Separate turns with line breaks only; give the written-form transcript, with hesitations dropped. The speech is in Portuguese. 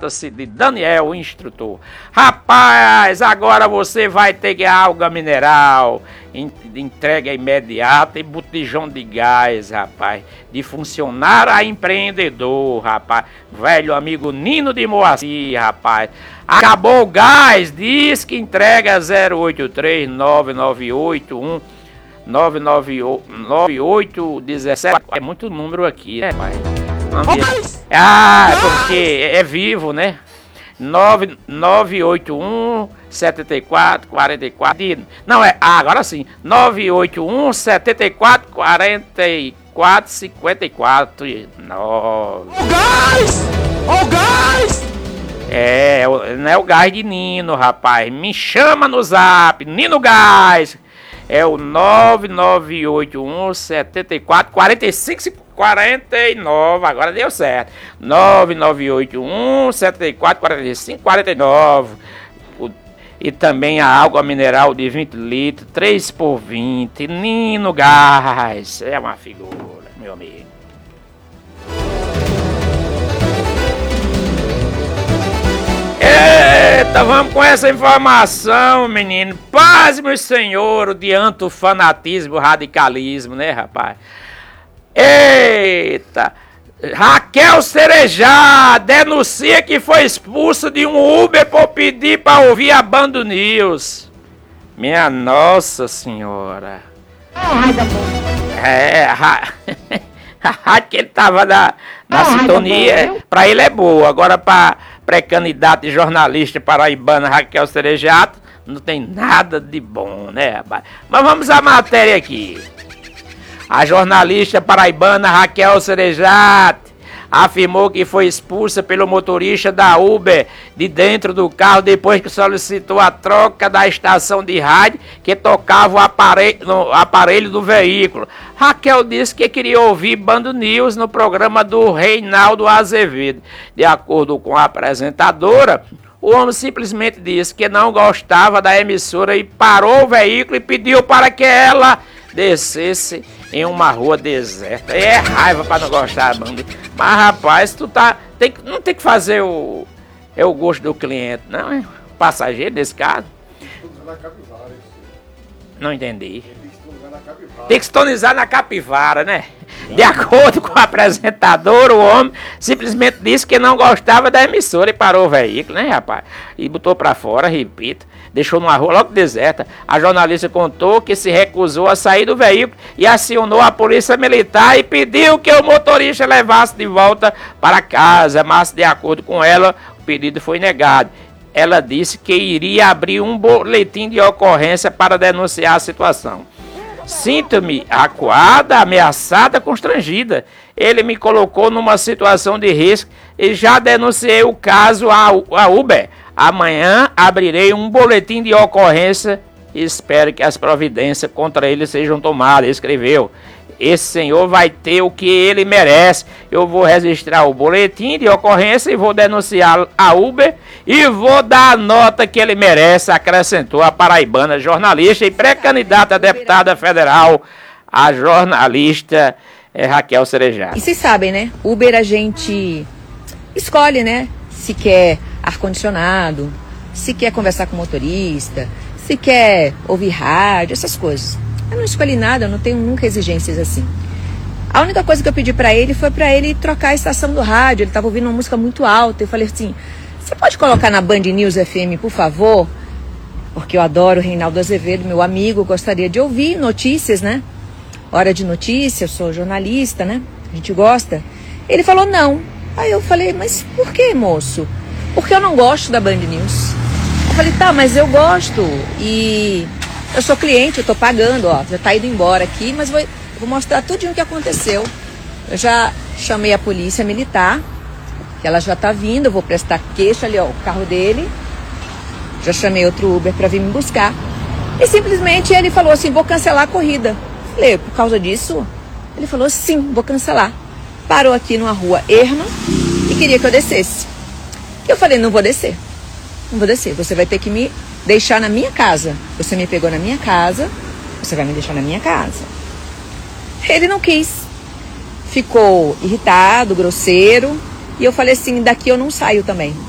Trata-se de Daniel, o instrutor. Rapaz, agora você vai ter que água mineral, entrega imediata e botijão de gás, rapaz. De funcionário a empreendedor, rapaz. Velho amigo Nino de Moacir, rapaz. Acabou o gás, diz que entrega 083 9981 99817. É muito número aqui, né, pai? Ah, porque é vivo, né? 981 74 44. Não, agora sim. 981 74 44 54. 9. O gás! O gás! Não é o gás de Nino, rapaz. Me chama no zap, Nino Gás. É o 9981 74 45 49. Agora deu certo. 9981 74 45 49. E também a água mineral de 20 litros, 3 por 20. Nino Gás. É uma figura, meu amigo. Eita, vamos com essa informação, menino. Paz, meu senhor, diante do fanatismo, radicalismo, né, rapaz? Eita! Raquel Cerejá denuncia que foi expulsa de um Uber por pedir para ouvir a Band News. Minha Nossa Senhora. A rádio que ele tava na sintonia, para ele é boa. Agora para pré-candidata e jornalista paraibana Raquel Cerejato, não tem nada de bom, né, rapaz? Mas vamos à matéria aqui. A jornalista paraibana Raquel Cerejato afirmou que foi expulsa pelo motorista da Uber de dentro do carro depois que solicitou a troca da estação de rádio que tocava o aparelho do veículo. Raquel disse que queria ouvir Band News no programa do Reinaldo Azevedo. De acordo com a apresentadora, o homem simplesmente disse que não gostava da emissora e parou o veículo e pediu para que ela descesse em uma rua deserta. É raiva para não gostar, mano. Mas rapaz, não tem que fazer o gosto do cliente, não é? Passageiro desse caso. Não entendi. Tem que sintonizar na capivara, né? De acordo com o apresentador, o homem simplesmente disse que não gostava da emissora e parou o veículo, né, rapaz? E botou pra fora, repito, deixou numa rua logo deserta. A jornalista contou que se recusou a sair do veículo e acionou a polícia militar e pediu que o motorista levasse de volta para casa, mas de acordo com ela, o pedido foi negado. Ela disse que iria abrir um boletim de ocorrência para denunciar a situação. Sinto-me acuada, ameaçada, constrangida. Ele me colocou numa situação de risco e já denunciei o caso à Uber. Amanhã abrirei um boletim de ocorrência e espero que as providências contra ele sejam tomadas, escreveu. Esse senhor vai ter o que ele merece. Eu vou registrar o boletim de ocorrência e vou denunciar a Uber e vou dar a nota que ele merece, acrescentou a paraibana jornalista e pré-candidata a deputada federal, a jornalista Raquel Cerejá.
E vocês sabem, né? Uber a gente escolhe, né? Se quer ar-condicionado, se quer conversar com o motorista, se quer ouvir rádio, essas coisas. Eu não escolhi nada, eu não tenho nunca exigências assim. A única coisa que eu pedi pra ele foi pra ele trocar a estação do rádio. Ele tava ouvindo uma música muito alta. Eu falei assim, você pode colocar na Band News FM, por favor? Porque eu adoro o Reinaldo Azevedo, meu amigo, gostaria de ouvir notícias, né? Hora de notícia, eu sou jornalista, né? A gente gosta. Ele falou não. Aí eu falei, mas por que, moço? Porque eu não gosto da Band News. Eu falei, tá, mas eu gosto e eu sou cliente, eu tô pagando, ó. Já tá indo embora aqui, mas vou mostrar tudinho o que aconteceu. Eu já chamei a polícia militar, que ela já tá vindo, eu vou prestar queixa ali, ó, o carro dele. Já chamei outro Uber pra vir me buscar. E simplesmente ele falou assim, vou cancelar a corrida. Falei, por causa disso? Ele falou, sim, vou cancelar. Parou aqui numa rua erma e queria que eu descesse. Eu falei, não vou descer. Não vou descer, você vai ter que me deixar na minha casa. Você me pegou na minha casa, você vai me deixar na minha casa. Ele não quis. Ficou irritado, grosseiro. E eu falei assim, daqui eu não saio também.